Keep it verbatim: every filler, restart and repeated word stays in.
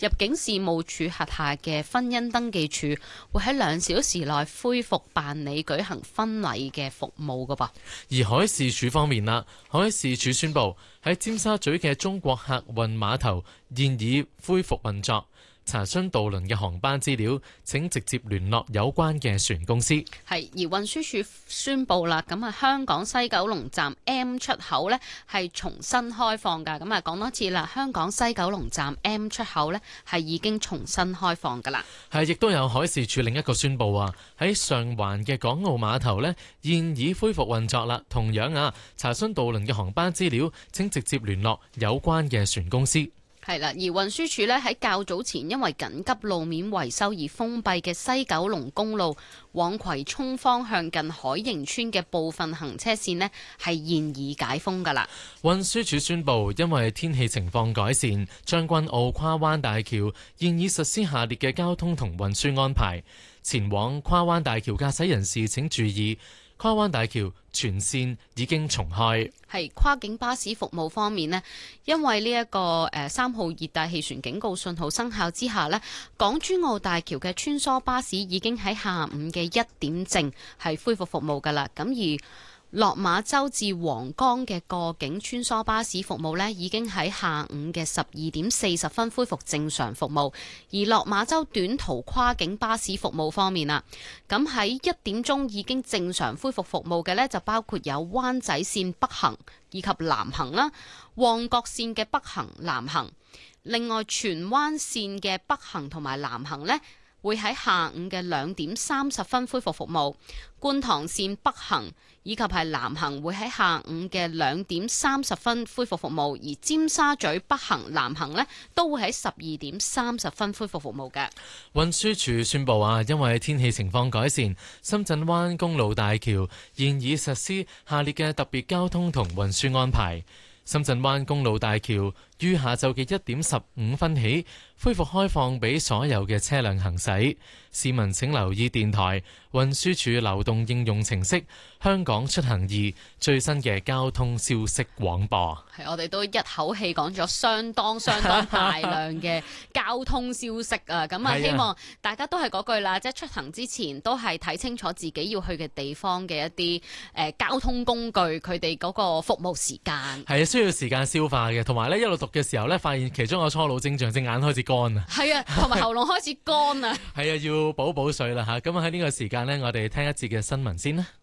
入境事務處轄下嘅婚姻登記處會喺兩小時內恢復辦理舉行婚禮嘅服務噶噃。 而海事處方面啦，海事處宣布喺尖沙咀嘅中國客運碼頭現已恢復運作。查詢渡輪嘅航班資料，請直接聯絡有關嘅船公司。 係，而運輸署宣布啦，咁啊香港西九龍站 M 出口呢係重新開放㗎。咁啊講多次啦，香港西九龍站 M 出口呢係已經重新開放㗎啦。 係，亦都有海事處另一個宣布啊，喺上環嘅港澳碼頭呢現已恢復運作啦。同樣啊，查詢渡輪嘅航班資料，請直接聯絡有關嘅船公司。 係啦，而運輸署呢喺較早前因為緊急路面維修而封閉嘅西九龍公路往葵涌方向近海盈村嘅部分行車線呢係現已解封㗎啦。 運輸署宣布，因為天氣情況改善，將軍澳跨灣大橋現已實施下列嘅交通同運輸安排。前往跨灣大橋駕駛人士請注意，跨灣大橋全線已經重開。 係跨境巴士服務方面呢，因為呢一個誒三號熱帶氣旋警告信號生效之下呢，港珠澳大橋嘅穿梭巴士已經喺下午嘅一點正係恢復服務㗎啦。咁而落馬洲至皇崗嘅過境穿梭巴士服務呢，已經喺下午嘅十二點四十分恢復正常服務。而落馬洲短途跨境巴士服務方面啦，咁喺一點鐘已經正常恢復服務嘅呢，就包括有灣仔線北行以及南行啦，旺角線嘅北行、南行。另外荃灣線嘅北行同埋南行呢，會喺下午嘅兩點三十分恢復服務。觀塘線北行以及係南行會喺下午嘅兩點三十分恢復服務，而尖沙咀北行、南行呢都會喺十二點三十分恢復服務嘅。 運輸署宣布啊，因為天氣情況改善，深圳灣公路大橋現已實施下列嘅特別交通同運輸安排。深圳灣公路大橋於下晝嘅一點十五分起恢復開放俾所有嘅車輛行駛。市民請留意電台運輸署流動應用程式《香港出行易》最新嘅交通消息廣播。 係，我哋都一口氣講咗相當相當大量嘅交通消息啊！咁啊，希望大家都係嗰句啦，即係出行之前都係睇清楚自己要去嘅地方嘅一啲誒、呃、交通工具，佢哋嗰個服務時間係需要時間消化嘅，同埋咧一路讀嘅時候咧，發現其中個初老症狀，隻眼開始乾啊！係啊，同埋喉嚨開始乾啊！ 係啊，要補補水啦嚇。咁啊喺呢個時間呢，我哋聽一節嘅新聞先啦。